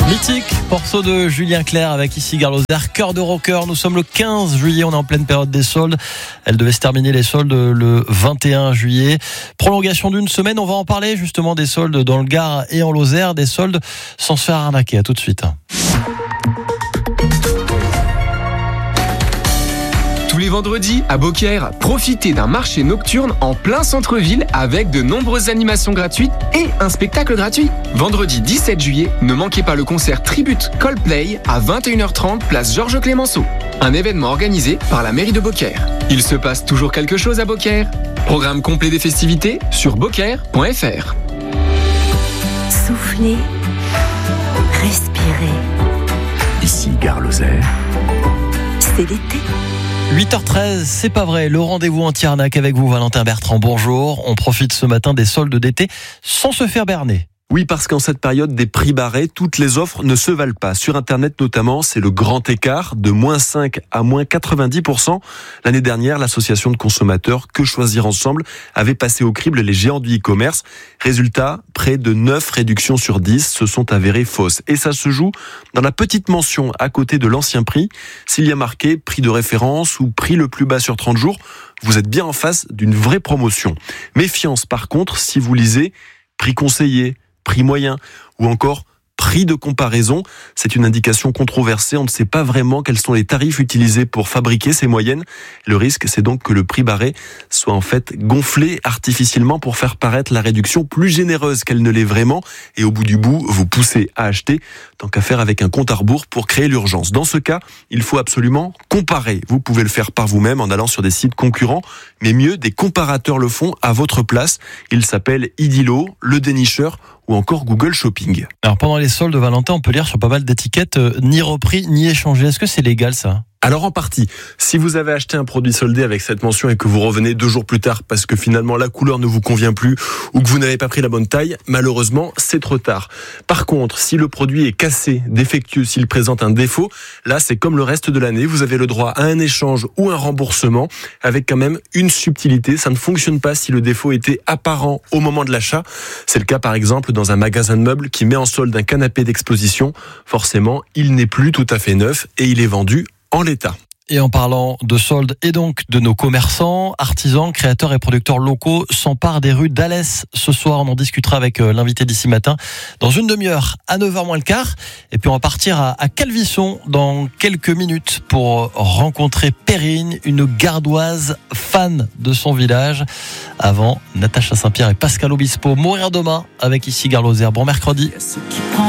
Mythique, morceau de Julien Clerc avec ici Gare Lozère, cœur de rocker. Nous sommes le 15 juillet, on est en pleine période des soldes. Elle devait se terminer les soldes le 21 juillet. Prolongation d'une semaine, on va en parler justement des soldes dans le Gard et en Lozère, des soldes sans se faire arnaquer. À tout de suite. Tous les vendredis, à Beaucaire, profitez d'un marché nocturne en plein centre-ville avec de nombreuses animations gratuites et un spectacle gratuit. Vendredi 17 juillet, ne manquez pas le concert Tribute Coldplay à 21h30, place Georges Clémenceau. Un événement organisé par la mairie de Beaucaire. Il se passe toujours quelque chose à Beaucaire. Programme complet des festivités sur beaucaire.fr. Soufflez, respirez. Ici Gare Lozère. C'est l'été. 8h13, c'est pas vrai, le rendez-vous anti-arnaque avec vous, Valentin Bertrand, bonjour. On profite ce matin des soldes d'été sans se faire berner. Oui, parce qu'en cette période des prix barrés, toutes les offres ne se valent pas. Sur Internet notamment, c'est le grand écart de -5 à -90%. L'année dernière, l'association de consommateurs Que Choisir Ensemble avait passé au crible les géants du e-commerce. Résultat, près de 9 réductions sur 10 se sont avérées fausses. Et ça se joue dans la petite mention à côté de l'ancien prix. S'il y a marqué prix de référence ou prix le plus bas sur 30 jours, vous êtes bien en face d'une vraie promotion. Méfiance par contre si vous lisez prix conseillé, prix moyen ou encore prix de comparaison. C'est une indication controversée. On ne sait pas vraiment quels sont les tarifs utilisés pour fabriquer ces moyennes. Le risque, c'est donc que le prix barré soit en fait gonflé artificiellement pour faire paraître la réduction plus généreuse qu'elle ne l'est vraiment. Et au bout du bout, vous poussez à acheter, tant qu'à faire avec un compte à rebours pour créer l'urgence. Dans ce cas, il faut absolument comparer. Vous pouvez le faire par vous-même en allant sur des sites concurrents, mais mieux, des comparateurs le font à votre place. Ils s'appellent Idilo, Le Dénicheur ou encore Google Shopping. Alors pendant les soldes, Valentin, on peut lire sur pas mal d'étiquettes ni repris ni échangé. Est-ce que c'est légal ça ? Alors en partie, si vous avez acheté un produit soldé avec cette mention et que vous revenez 2 jours plus tard parce que finalement la couleur ne vous convient plus ou que vous n'avez pas pris la bonne taille, malheureusement c'est trop tard. Par contre, si le produit est cassé, défectueux, s'il présente un défaut, là c'est comme le reste de l'année, vous avez le droit à un échange ou un remboursement avec quand même une subtilité. Ça ne fonctionne pas si le défaut était apparent au moment de l'achat. C'est le cas par exemple dans un magasin de meubles qui met en solde un canapé d'exposition. Forcément, il n'est plus tout à fait neuf et il est vendu en l'état. Et en parlant de soldes et donc de nos commerçants, artisans, créateurs et producteurs locaux s'emparent des rues d'Alès. Ce soir, on en discutera avec l'invité d'ici matin dans une demi-heure à 9h moins le quart. Et puis on va partir à Calvisson dans quelques minutes pour rencontrer Perrine, une gardoise fan de son village. Avant, Natacha Saint-Pierre et Pascal Obispo, Mourir demain avec ici Gare Lozère. Bon mercredi.